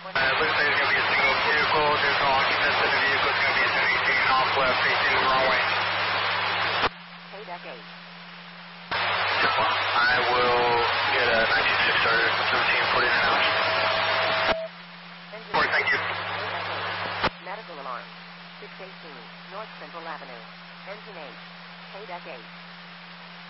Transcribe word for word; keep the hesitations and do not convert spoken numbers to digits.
Uh, looks like it's going to be a single vehicle. There's no occupants in the vehicle. It's going to be a ten eighteen off left facing the runway. K Duck eight. I will get a nine two six started with seventeen forty in hours. Report, thank you. Medical alarm. six eighteen North Central Avenue. Engine eight. K Duck eight.